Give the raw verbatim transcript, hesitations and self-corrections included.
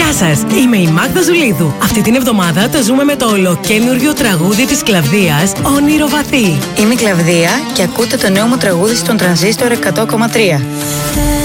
Γεια σας, είμαι η Μάγδα Ζουλίδου. Αυτή την εβδομάδα το ζούμε με το ολοκένουργιο τραγούδι της Κλαβδίας, Όνειρο Βαθύ. Είμαι η Κλαβδία και ακούτε το νέο μου τραγούδι στον Τρανζίστορ εκατό κόμμα τρία.